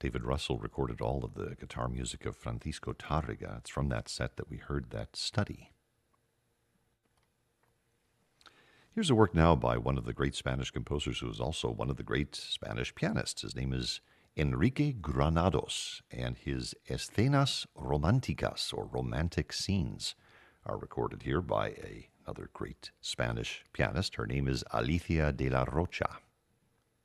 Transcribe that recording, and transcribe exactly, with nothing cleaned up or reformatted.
David Russell recorded all of the guitar music of Francisco Tarrega. It's from that set that we heard that study. Here's a work now by one of the great Spanish composers who is also one of the great Spanish pianists. His name is Enrique Granados, and his Escenas Románticas, or Romantic Scenes, are recorded here by a, another great Spanish pianist. Her name is Alicia de la Rocha.